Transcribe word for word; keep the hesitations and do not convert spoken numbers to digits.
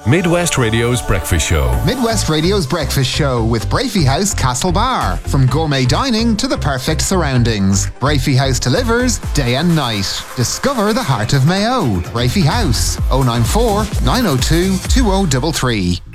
Midwest Radio's Breakfast Show. Midwest Radio's Breakfast Show with Brafey House Castlebar. From gourmet dining to the perfect surroundings, Brafey House delivers day and night. Discover the heart of Mayo. Brafey House, oh nine four, nine oh two, two oh three three.